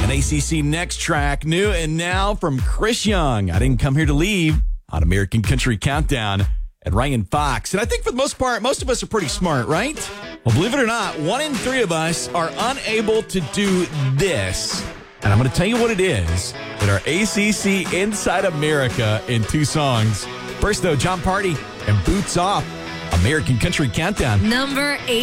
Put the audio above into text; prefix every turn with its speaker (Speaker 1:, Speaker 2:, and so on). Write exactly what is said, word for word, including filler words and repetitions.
Speaker 1: An A C C Next Track, new and now from Chris Young. I didn't come here to leave on American Country Countdown and Ryan Fox. And I think for the most part, most of us are pretty smart, right? Well, believe it or not, one in three of us are unable to do this. And I'm going to tell you what it is in our A C C Inside America in two songs. First, though, John Party and Boots Off, American Country Countdown.
Speaker 2: Number eight.